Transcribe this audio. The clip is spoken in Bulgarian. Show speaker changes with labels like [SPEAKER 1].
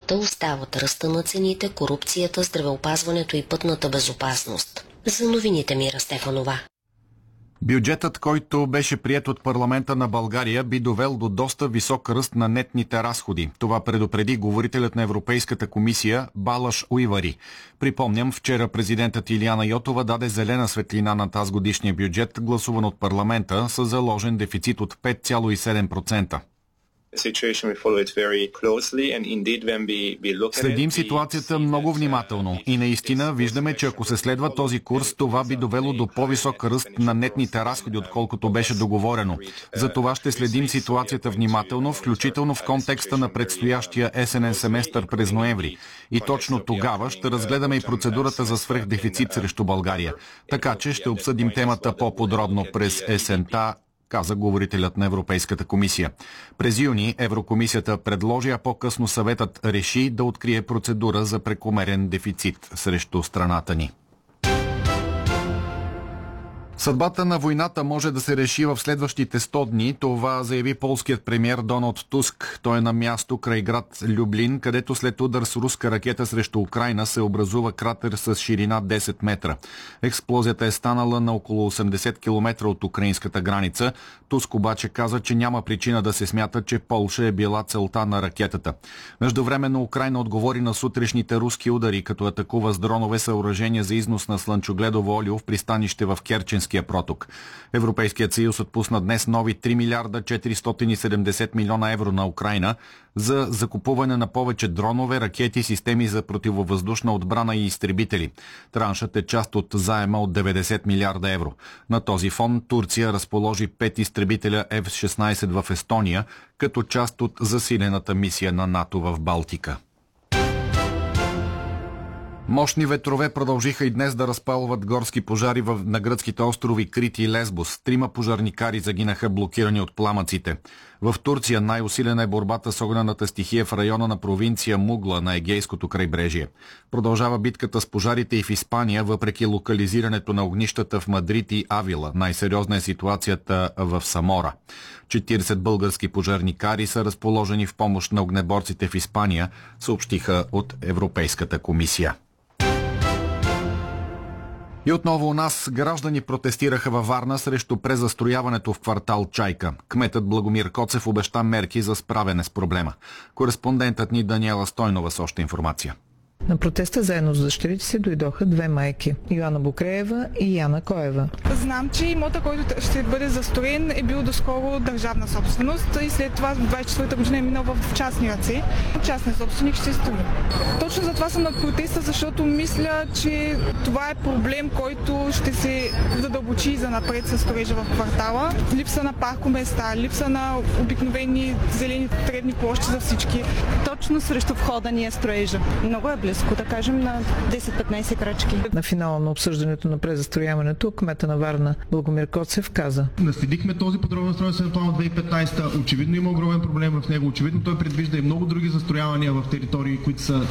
[SPEAKER 1] Проблемата остават ръста на цените, корупцията, здравеопазването и пътната безопасност. За новините Мира Стефанова.
[SPEAKER 2] Бюджетът, който беше приет от парламента на България, би довел до доста висок ръст на нетните разходи. Това предупреди говорителят на Европейската комисия Балаш Уивари. Припомням, вчера президентът Илияна Йотова даде зелена светлина на тази годишния бюджет, гласуван от парламента, с заложен дефицит от 5,7%. Следим ситуацията много внимателно и наистина виждаме, че ако се следва този курс, това би довело до по-висок ръст на нетните разходи, отколкото беше договорено. За това ще следим ситуацията внимателно, включително в контекста на предстоящия есенен семестър през ноември. И точно тогава ще разгледаме и процедурата за свръхдефицит срещу България. Така че ще обсъдим темата по-подробно през есента, каза говорителят на Европейската комисия. През юни Еврокомисията предложи, а по-късно съветът реши да открие процедура за прекомерен дефицит срещу страната ни. Съдбата на войната може да се реши в следващите 100 дни. Това заяви полският премиер Доналд Туск. Той е на място край град Люблин, където след удар с руска ракета срещу Украйна се образува кратер с ширина 10 метра. Експлозията е станала на около 80 км от украинската граница. Туск обаче каза, че няма причина да се смята, че Полша е била целта на ракетата. Междувременно Украйна отговори на сутрешните руски удари, като атакува с дронове съоръжения за износ на слънчогледово олио в пристанище в Керченския проток. Европейският съюз отпусна днес нови 3 милиарда 470 милиона евро на Украйна за закупуване на повече дронове, ракети, системи за противовъздушна отбрана и изтребители. Траншът е част от заема от 90 милиарда евро. На този фон Турция разположи 5 изтребителя F-16 в Естония, като част от засилената мисия на НАТО в Балтика. Мощни ветрове продължиха и днес да разпалват горски пожари на гръцките острови Крит и Лесбос. 3 пожарникари загинаха блокирани от пламъците. В Турция най-усилена е борбата с огнената стихия в района на провинция Мугла на Егейското крайбрежие. Продължава битката с пожарите и в Испания, въпреки локализирането на огнищата в Мадрид и Авила. Най-сериозна е ситуацията в Самора. 40 български пожарникари са разположени в помощ на огнеборците в Испания, съобщиха от Европейската комисия. И отново у нас граждани протестираха във Варна срещу презастрояването в квартал Чайка. Кметът Благомир Коцев обеща мерки за справяне с проблема. Кореспондентът ни Даниела Стойнова с още информация.
[SPEAKER 3] На протеста заедно с дъщерите си дойдоха 2 майки – Йоана Букреева и Яна Коева.
[SPEAKER 4] Знам, че имота, който ще бъде застроен, е бил доскоро държавна собственост и след това в 24-та година е минал в частни ръце. Частният собственик ще строи. Точно за това съм на протеста, защото мисля, че това е проблем, който ще се задълбочи за напред със строежа в квартала. Липса на паркоместа, липса на обикновени зелени тревни площи за всички.
[SPEAKER 5] Точно срещу входа ни е строежа. Много е близко, да кажем на 10-15 крачки.
[SPEAKER 3] На финала на обсъждането на презастрояването, кмета на Варна Благомир Коцев каза:
[SPEAKER 6] наследихме този подробен устройствен план от 2015. Очевидно има огромен проблем в него. Очевидно той предвижда и много други застроявания в територии, които са